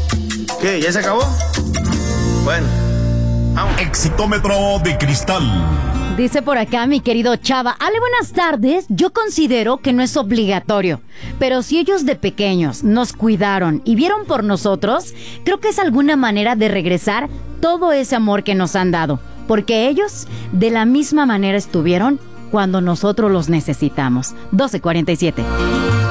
¿Qué? ¿Ya se acabó? Bueno, vamos. Exitómetro de cristal. Dice por acá mi querido Chava: Ale, buenas tardes. Yo considero que no es obligatorio, pero si ellos de pequeños nos cuidaron y vieron por nosotros, creo que es alguna manera de regresar todo ese amor que nos han dado, porque ellos de la misma manera estuvieron cuando nosotros los necesitamos. 12:47.